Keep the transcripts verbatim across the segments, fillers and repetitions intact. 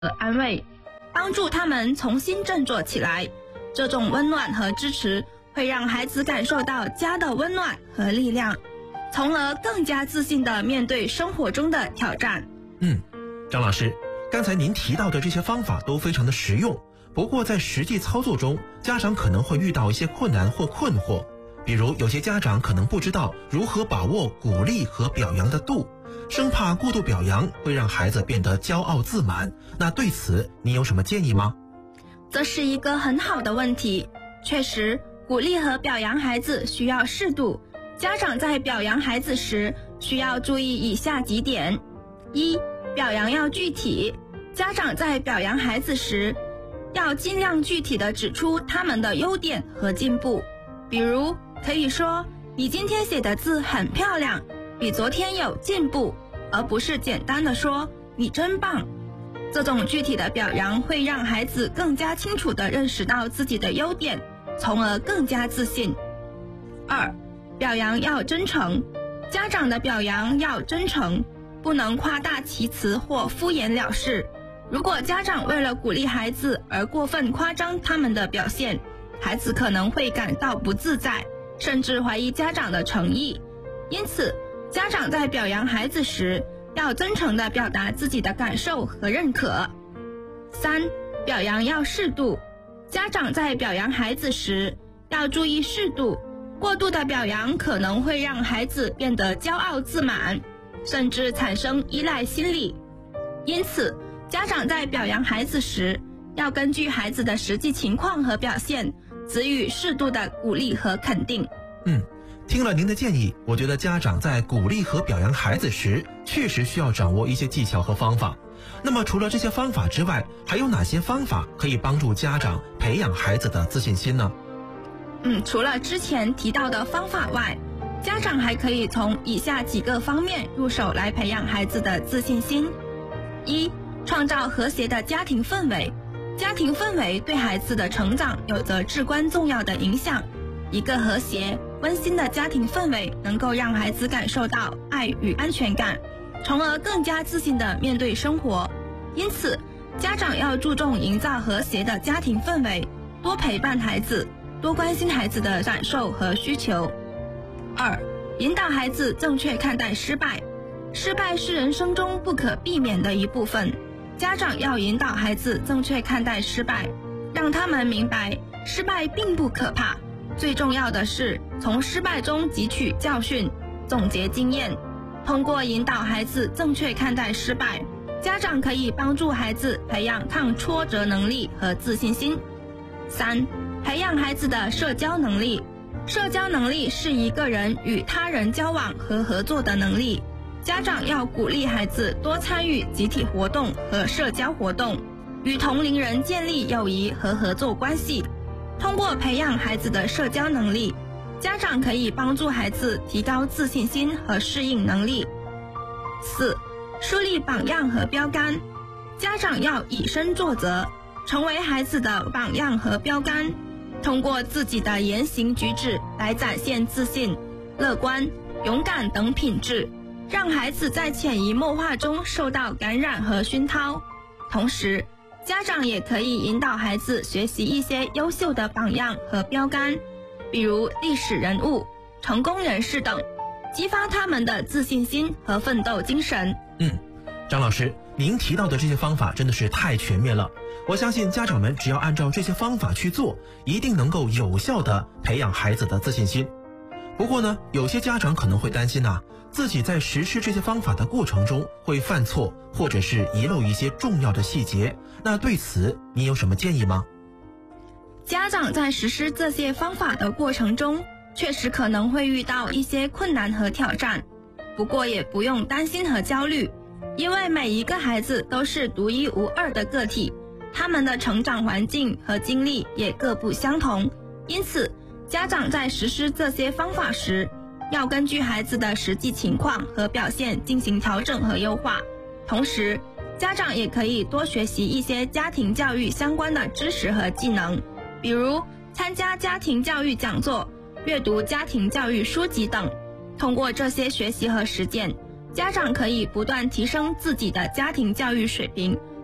和安慰，帮助他们重新振作起来。这种温暖和支持会让孩子感受到家的温暖和力量，从而更加自信地面对生活中的挑战。 嗯，张老师，刚才您提到的这些方法都非常的实用，不过在实际操作中，家长可能会遇到一些困难或困惑，比如有些家长可能不知道如何把握鼓励和表扬的度，生怕过度表扬会让孩子变得骄傲自满，那对此你有什么建议吗？ 这是一个很好的问题。确实，鼓励和表扬孩子需要适度，家长在表扬孩子时需要注意以下几点：一、表扬要具体，家长在表扬孩子时要尽量具体地指出他们的优点和进步，比如可以说你今天写的字很漂亮，比昨天有进步，而不是简单地说你真棒。这种具体的表扬会让孩子更加清楚地认识到自己的优点，从而更加自信。二、表扬要真诚，家长的表扬要真诚，不能夸大其词或敷衍了事。如果家长为了鼓励孩子而过分夸张他们的表现，孩子可能会感到不自在，甚至怀疑家长的诚意。因此，家长在表扬孩子时要真诚地表达自己的感受和认可。三、表扬要适度，家长在表扬孩子时要注意适度，过度的表扬可能会让孩子变得骄傲自满，甚至产生依赖心理。因此，家长在表扬孩子时要根据孩子的实际情况和表现，给予适度的鼓励和肯定。 嗯，听了您的建议，我觉得家长在鼓励和表扬孩子时，确实需要掌握一些技巧和方法。那么除了这些方法之外，还有哪些方法可以帮助家长培养孩子的自信心呢？ 嗯，除了之前提到的方法外，家长还可以从以下几个方面入手来培养孩子的自信心。一、创造和谐的家庭氛围。家庭氛围对孩子的成长有着至关重要的影响。一个和谐、温馨的家庭氛围能够让孩子感受到爱与安全感，从而更加自信地面对生活。因此，家长要注重营造和谐的家庭氛围，多陪伴孩子，多关心孩子的感受和需求。二、引导孩子正确看待失败。失败是人生中不可避免的一部分，家长要引导孩子正确看待失败，让他们明白失败并不可怕，最重要的是从失败中汲取教训，总结经验。通过引导孩子正确看待失败，家长可以帮助孩子培养抗挫折能力和自信心。三、培养孩子的社交能力。社交能力是一个人与他人交往和合作的能力，家长要鼓励孩子多参与集体活动和社交活动，与同龄人建立友谊和合作关系。通过培养孩子的社交能力，家长可以帮助孩子提高自信心和适应能力。四、树立榜样和标杆。家长要以身作则，成为孩子的榜样和标杆，通过自己的言行举止来展现自信、乐观、勇敢等品质，让孩子在潜移默化中受到感染和熏陶。同时，家长也可以引导孩子学习一些优秀的榜样和标杆，比如历史人物、成功人士等，激发他们的自信心和奋斗精神。 嗯，张老师，您提到的这些方法真的是太全面了。我相信家长们只要按照这些方法去做，一定能够有效地培养孩子的自信心。不过呢，有些家长可能会担心啊，自己在实施这些方法的过程中会犯错，或者是遗漏一些重要的细节。那对此你有什么建议吗？ 家长在实施这些方法的过程中，确实可能会遇到一些困难和挑战，不过也不用担心和焦虑，因为每一个孩子都是独一无二的个体，他们的成长环境和经历也各不相同。因此，家长在实施这些方法时，要根据孩子的实际情况和表现进行调整和优化。同时，家长也可以多学习一些家庭教育相关的知识和技能，比如参加家庭教育讲座、阅读家庭教育书籍等。通过这些学习和实践，家长可以不断提升自己的家庭教育水平，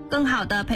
更好的培